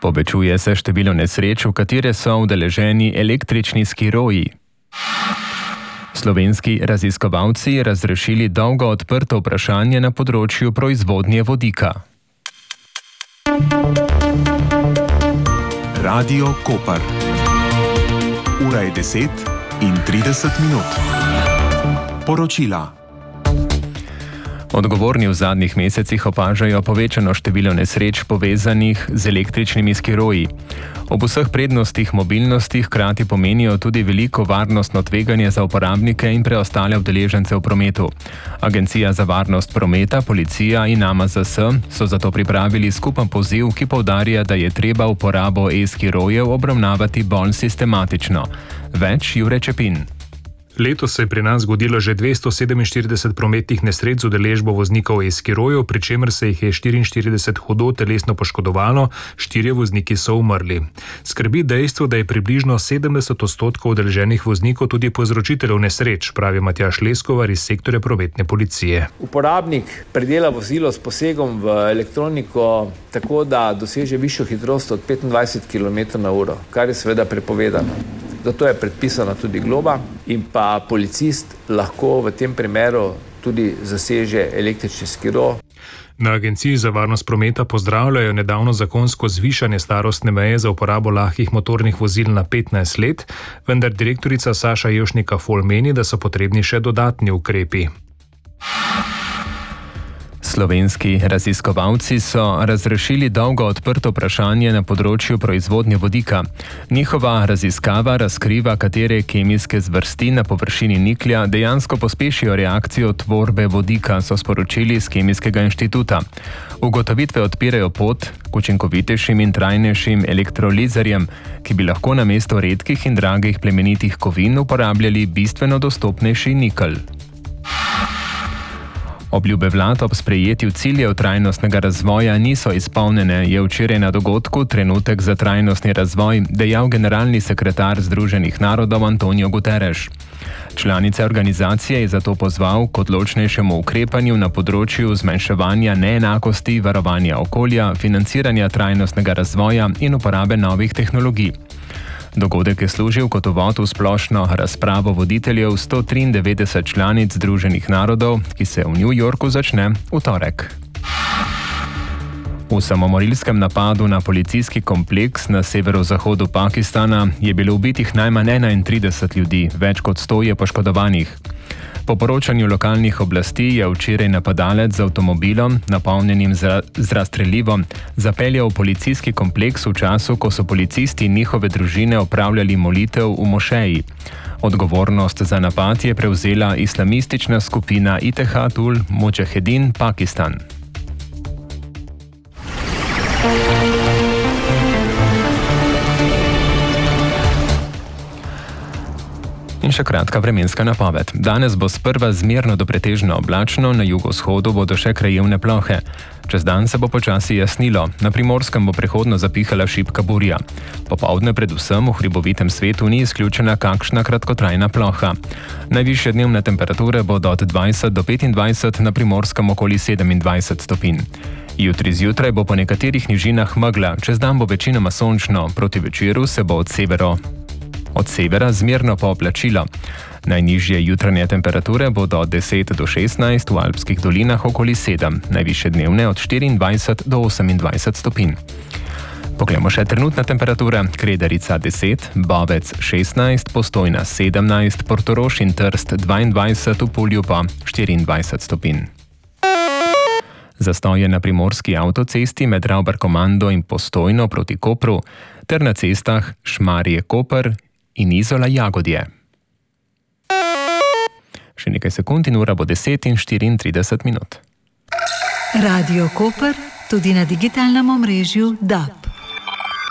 Povečuje se število nesreč, v katere so udeleženi električni skiroji. Slovenski raziskovalci razrešili dolgo odprto vprašanje na področju proizvodnje vodika. Radio Koper. Ura je 10:30. Poročila. Odgovorni v zadnjih mesecih opažajo povečano število nesreč povezanih z električnimi skiroji. Ob vseh prednostih mobilnosti hkrati pomenijo tudi veliko varnostno tveganje za uporabnike in preostale udeležence v prometu. Agencija za varnost prometa, policija in AMZS so zato pripravili skupen poziv, ki poudarja, da je treba uporabo e-skirojev obravnavati bolj sistematično. Več Jure Čepin. Letos se je pri nas zgodilo že 247 prometnih nesreč z udeležbo voznikov e-skirojev, pri čemer se jih je 44 hudo telesno poškodovalo, 4 vozniki so umrli. Skrbi dejstvo, da je približno 70% udeleženih voznikov tudi povzročiteljev nesreč, pravi Matjaž Leskovar iz sektorja prometne policije. Uporabnik predela vozilo s posegom v elektroniko tako, da doseže višjo hitrost od 25 km/h, kar je seveda prepovedano. Zato je predpisana tudi globa in pa policist lahko v tem primeru tudi zaseže električni skiro. Na Agenciji za varnost prometa pozdravljajo nedavno zakonsko zvišanje starostne meje za uporabo lahkih motornih vozil na 15 let, vendar direktorica Saša Jevšnika-Fol meni, da so potrebni še dodatni ukrepi. Slovenski raziskovalci so razrešili dolgo odprto vprašanje na področju proizvodnje vodika. Njihova raziskava razkriva, katere kemijske zvrsti na površini niklja dejansko pospešijo reakcijo tvorbe vodika, so sporočili z Kemijskega inštituta. Ugotovitve odpirajo pot k učinkovitejšim in trajnejšim elektrolizerjem, ki bi lahko namesto redkih in dragih plemenitih kovin uporabljali bistveno dostopnejši nikelj. Obljube vlad ob sprejetju ciljev trajnostnega razvoja niso izpolnjene, je včeraj na dogodku Trenutek za trajnostni razvoj dejal generalni sekretar Združenih narodov Antonio Guterres. Članice organizacije je zato pozval k odločnejšemu ukrepanju na področju zmanjševanja neenakosti, varovanja okolja, financiranja trajnostnega razvoja in uporabe novih tehnologij. Dogodek je služil kot uvod v splošno razpravo voditeljev 193 članic Združenih narodov, ki se v New Yorku začne v torek. V samomorilskem napadu na policijski kompleks na severozahodu Pakistana je bilo ubitih najmanj 31 ljudi, več kot 100 je poškodovanih. Po poročanju lokalnih oblasti je včeraj napadalec z avtomobilom, napolnjenim z razstrelivom, zapeljal v policijski kompleks v času, ko so policisti in njihove družine opravljali molitev v mošeji. Odgovornost za napad je prevzela islamistična skupina Ittehatul Mujahedin Pakistan. In še kratka vremenska napoved. Danes bo sprva zmerno do pretežno oblačno, na jugovzhodu bodo še krajevne plohe. Čez dan se bo počasi jasnilo, na Primorskem bo prehodno zapihala šibka burja. Popoldne predvsem v hribovitem svetu ni izključena kakšna kratkotrajna ploha. Najvišje dnevne temperature bodo od 20 do 25, na Primorskem okoli 27 stopinj. Jutri zjutraj bo po nekaterih nižinah megla, čez dan bo večinoma sončno, proti večeru se bo od severa zmerno pooblačilo. Najnižje jutranje temperature bodo od 10 do 16, v alpskih dolinah okoli 7, najvišje dnevne od 24 do 28 stopinj. Poglejmo še trenutna temperatura: Kredarica 10, Bovec 16, Postojna 17, Portorož in Trst 22, v Pulju pa 24 stopinj. Zastoje na primorski avtocesti med Ravbarkomando in Postojno proti Kopru ter na cestah Šmarje-Koper in Izola-Jagodje. Še nekaj sekund in ura bo 10:34. Radio Koper tudi na digitalnem omrežju DAB.